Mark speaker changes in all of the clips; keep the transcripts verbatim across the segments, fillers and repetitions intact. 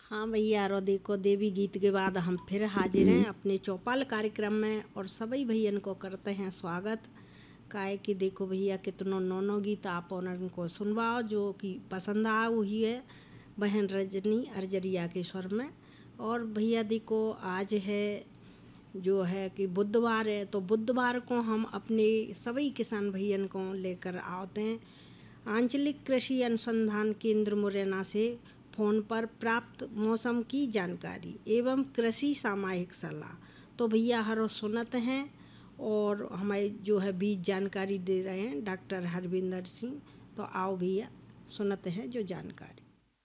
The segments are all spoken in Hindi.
Speaker 1: हाँ भैया, रो देखो देवी गीत के बाद हम फिर हाजिर हैं अपने चौपाल कार्यक्रम में और सभी भैयन को करते हैं स्वागत। काहे कि देखो भैया कितनो नौनो गीत आप उनको सुनवाओ जो कि पसंद आ हुई है बहन रजनी अरजरिया के स्वर में। और भैया देखो आज है जो है कि बुधवार है, तो बुधवार को हम अपने सभी किसान भैयन को लेकर आते हैं आंचलिक कृषि अनुसंधान केंद्र मुरैना से फ़ोन पर प्राप्त मौसम की जानकारी एवं कृषि सामयिक सलाह। तो भैया हरो सुनत हैं और हमें जो है बीज जानकारी दे रहे हैं डॉक्टर हरविंदर सिंह। तो आओ भैया सुनते हैं जो जानकारी।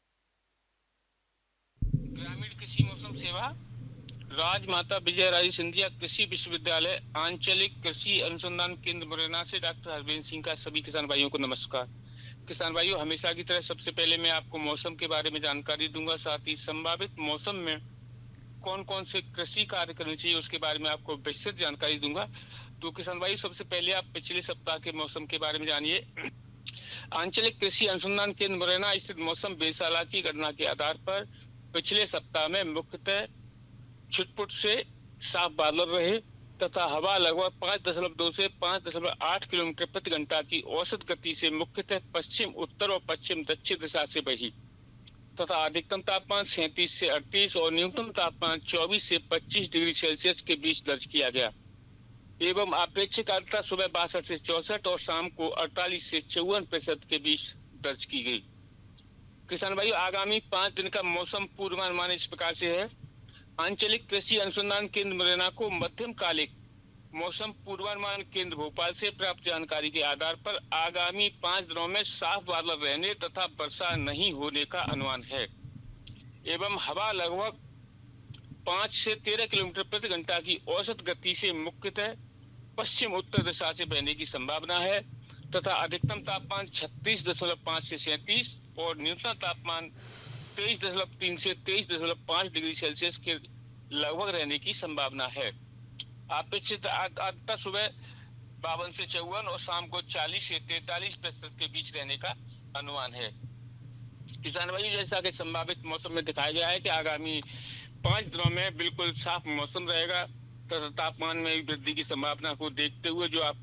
Speaker 2: ग्रामीण कृषि मौसम सेवा राजमाता विजय राजे सिंधिया कृषि विश्वविद्यालय आंचलिक कृषि अनुसंधान केंद्र मुरैना से डॉक्टर हरविंदर सिंह का सभी किसान भाइयों को नमस्कार। किसान भाइयों, हमेशा की तरह सबसे पहले मैं आपको मौसम के बारे में जानकारी दूंगा, साथ ही संभावित मौसम में कौन कौन से कृषि कार्य करने चाहिए उसके बारे में आपको विस्तृत जानकारी दूंगा। तो किसान भाई, सबसे पहले आप पिछले सप्ताह के मौसम के बारे में जानिए। आंचलिक कृषि अनुसंधान केंद्र मुरैना स्थित मौसम वेधशाला की गणना के आधार पर पिछले सप्ताह में मुख्यतः छुटपुट से साफ बादल रहे तथा हवा लगभग पाँच दशमलव दो से पाँच दशमलव आठ किलोमीटर प्रति घंटा की औसत गति से मुख्यतः पश्चिम उत्तर और पश्चिम दक्षिण दिशा से बही तथा अधिकतम तापमान सैंतीस से अड़तीस और न्यूनतम तापमान चौबीस से पच्चीस डिग्री सेल्सियस के बीच दर्ज किया गया एवं अपेक्षित आर्द्रता सुबह बासठ से चौसठ और शाम को अड़तालीस से चौवन प्रतिशत के बीच दर्ज की गई। किसान भाइयों, आगामी पाँच दिन का मौसम पूर्वानुमान इस प्रकार से है। आंचलिक कृषि अनुसंधान केंद्र मुरैना को मध्यम कालिक मौसम पूर्वानुमान केंद्र भोपाल से प्राप्त जानकारी के आधार पर आगामी पाँच दिनों में साफ बादल रहने तथा वर्षा नहीं होने का अनुमान है एवं हवा लगभग पाँच से तेरह किलोमीटर प्रति घंटा की औसत गति से मुख्यतः पश्चिम उत्तर दिशा से बहने की संभावना है तथा अधिकतम तापमान छत्तीस दशमलव पाँच से सैंतीस और न्यूनतम तापमान तेईस दशमलव तीन से तेईस दशमलव पाँच डिग्री सेल्सियस के लगभग रहने की संभावना है। अपेक्षित आर्द्रता सुबह बावन से चौवन और शाम को चालीस से तैंतालीस प्रतिशत के बीच रहने का अनुमान है। किसान भाई, जैसा कि संभावित मौसम में दिखाया गया है कि आगामी पाँच दिनों में बिल्कुल साफ मौसम रहेगा तथा तापमान में वृद्धि की संभावना को देखते हुए जो आप